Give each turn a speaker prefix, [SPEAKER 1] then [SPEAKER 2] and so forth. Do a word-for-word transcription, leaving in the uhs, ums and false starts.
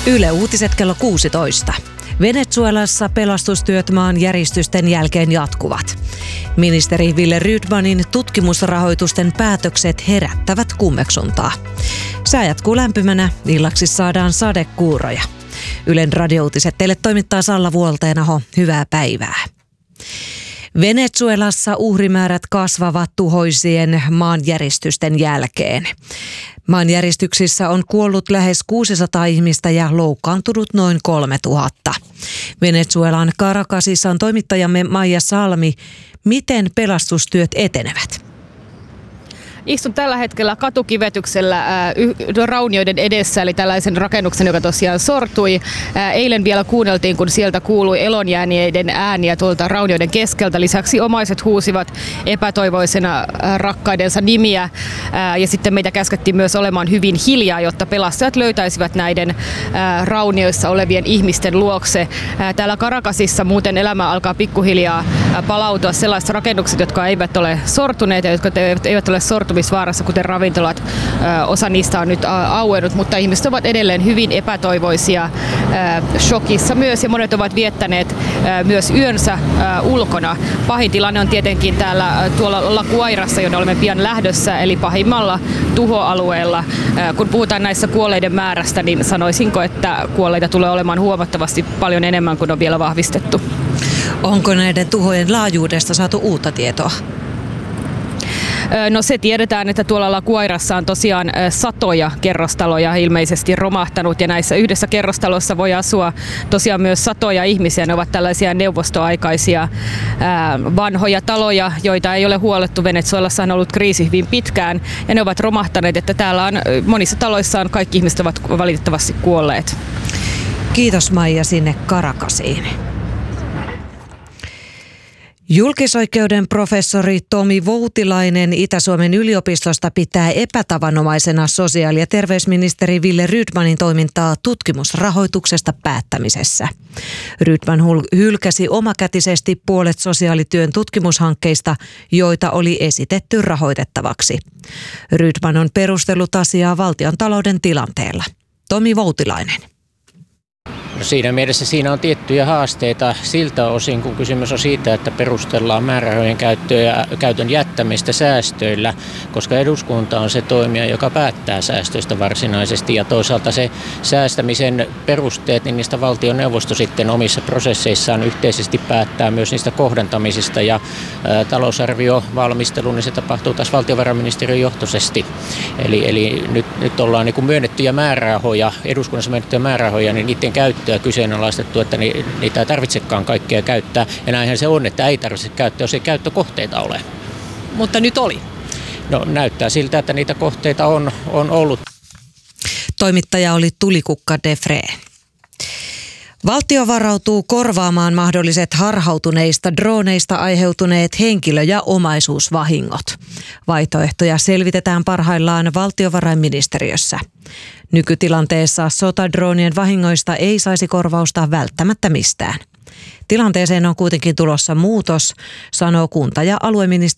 [SPEAKER 1] Yle Uutiset kello kuusitoista. Venezuelassa pelastustyöt maan järjestysten jälkeen jatkuvat. Ministeri Wille Rydmanin tutkimusrahoitusten päätökset herättävät kummeksuntaa. Sää jatkuu lämpimänä, illaksi saadaan sadekuuroja. Ylen radiouutiset teille toimittaa Salla Vuolteenaho. Hyvää päivää. Venezuelassa uhrimäärät kasvavat tuhoisien maanjäristysten jälkeen. Maanjäristyksissä on kuollut lähes kuusisataa ihmistä ja loukkaantunut noin kolmetuhatta. Venezuelan Caracasissa on toimittajamme Maija Salmi. Miten pelastustyöt etenevät?
[SPEAKER 2] Istun tällä hetkellä katukivetyksellä ää, y- raunioiden edessä, eli tällaisen rakennuksen, joka tosiaan sortui. Ää, eilen vielä kuunneltiin, kun sieltä kuului elonjääneiden ääniä tuolta raunioiden keskeltä. Lisäksi omaiset huusivat epätoivoisena ää, rakkaidensa nimiä. Ää, ja sitten meitä käskettiin myös olemaan hyvin hiljaa, jotta pelastajat löytäisivät näiden aa, raunioissa olevien ihmisten luokse. Ää, täällä Caracasissa muuten elämä alkaa pikkuhiljaa ää, palautua sellaiset rakennukset, jotka eivät ole sortuneet ja jotka eivät ole sortuneet vaarassa, kuten ravintolat. Osa niistä on nyt auennut, mutta ihmiset ovat edelleen hyvin epätoivoisia, shokissa myös, ja monet ovat viettäneet myös yönsä ulkona. Pahin tilanne on tietenkin täällä tuolla La Guairassa, jonne olemme pian lähdössä, eli pahimmalla tuhoalueella. Kun puhutaan näissä kuolleiden määrästä, niin sanoisinko, että kuolleita tulee olemaan huomattavasti paljon enemmän kuin on vielä vahvistettu.
[SPEAKER 1] Onko näiden tuhojen laajuudesta saatu uutta tietoa?
[SPEAKER 2] No se tiedetään, että tuolla La Guairassa on tosiaan satoja kerrostaloja ilmeisesti romahtanut, ja näissä yhdessä kerrostalossa voi asua tosiaan myös satoja ihmisiä. Ne ovat tällaisia neuvostoaikaisia ää, vanhoja taloja, joita ei ole huolettu. Venezuelassa on ollut kriisi hyvin pitkään ja ne ovat romahtaneet, että täällä on monissa taloissa on kaikki ihmiset ovat valitettavasti kuolleet.
[SPEAKER 1] Kiitos Maija sinne Caracasiin. Julkisoikeuden professori Tomi Voutilainen Itä-Suomen yliopistosta pitää epätavanomaisena sosiaali- ja terveysministeri Wille Rydmanin toimintaa tutkimusrahoituksesta päättämisessä. Rydman hylkäsi omakätisesti puolet sosiaalityön tutkimushankkeista, joita oli esitetty rahoitettavaksi. Rydman on perustellut asiaa valtiontalouden tilanteella. Tomi Voutilainen.
[SPEAKER 3] No siinä mielessä siinä on tiettyjä haasteita siltä osin, kun kysymys on siitä, että perustellaan määrärahojen käyttöä, käytön jättämistä säästöillä, koska eduskunta on se toimija, joka päättää säästöistä varsinaisesti, ja toisaalta se säästämisen perusteet, niin niistä valtioneuvosto sitten omissa prosesseissaan yhteisesti päättää myös niistä kohdentamisista, ja ä, talousarviovalmistelu, niin se tapahtuu taas valtiovarainministeriön johtoisesti. Eli, eli nyt, nyt ollaan niin kuin myönnettyjä määrärahoja, eduskunnassa myönnettyjä määrärahoja, niin niiden käyttöä kyseenalaistettu, että niitä ei tarvitsekaan kaikkea käyttää. Ja näinhän se on, että ei tarvitse käyttää, jos ei käyttökohteita ole.
[SPEAKER 1] Mutta nyt oli.
[SPEAKER 3] No näyttää siltä, että niitä kohteita on, on ollut.
[SPEAKER 1] Toimittaja oli Tulikukka Defre. Valtio varautuu korvaamaan mahdolliset harhautuneista droneista aiheutuneet henkilö- ja omaisuusvahingot. Vaihtoehtoja selvitetään parhaillaan valtiovarainministeriössä. Nykytilanteessa sotadroonien vahingoista ei saisi korvausta välttämättä mistään. Tilanteeseen on kuitenkin tulossa muutos, sanoo kunta- ja alueministeri